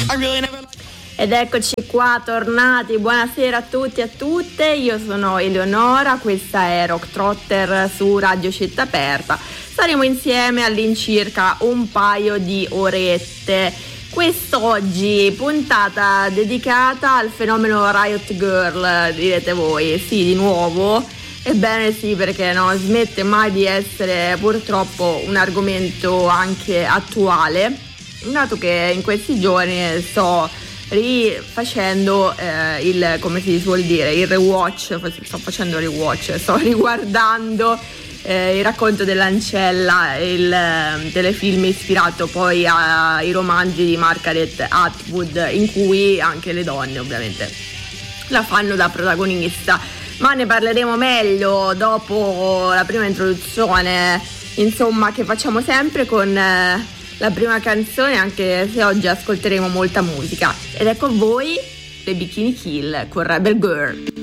Ed eccoci qua, tornati, buonasera a tutti e a tutte, io sono Eleonora, questa è Rock Trotter su Radio Città Aperta, saremo insieme all'incirca un paio di orette. Quest'oggi puntata dedicata al fenomeno Riot Girl, direte voi, sì, di nuovo? Ebbene sì, perché non smette mai di essere purtroppo un argomento anche attuale, dato che in questi giorni sto rifacendo come si suol dire, il rewatch, sto facendo rewatch, sto riguardando il racconto dell'ancella, il telefilm ispirato poi ai romanzi di Margaret Atwood, in cui anche le donne ovviamente la fanno da protagonista, ma ne parleremo meglio dopo la prima introduzione, insomma, che facciamo sempre con la prima canzone, anche se oggi ascolteremo molta musica. Ed ecco a voi le Bikini Kill con Rebel Girl.